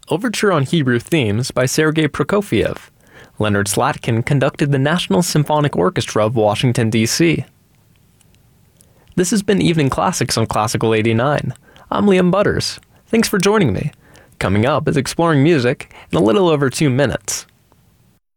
Overture on Hebrew Themes by Sergei Prokofiev. Leonard Slatkin conducted the National Symphonic Orchestra of Washington, D.C. This has been Evening Classics on Classical 89. I'm Liam Butters. Thanks for joining me. Coming up is Exploring Music in a little over 2 minutes.